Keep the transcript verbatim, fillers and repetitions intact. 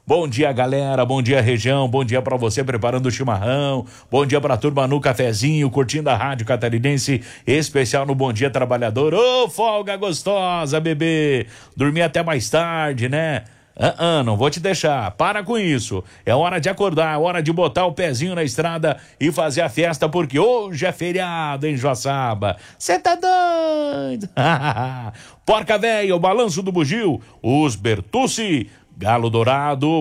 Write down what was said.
Bom dia, galera, bom dia, região, bom dia pra você preparando o chimarrão, bom dia pra turma no cafezinho, curtindo a Rádio Catarinense, especial no Bom Dia Trabalhador. Ô, folga gostosa, bebê, dormir até mais tarde, né? Ah, ah, não vou te deixar, para com isso. É hora de acordar, é hora de botar o pezinho na estrada e fazer a festa, porque hoje é feriado em Joaçaba. Cê tá doido? Porca véia, o balanço do bugio, os Bertucci, Galo Dourado,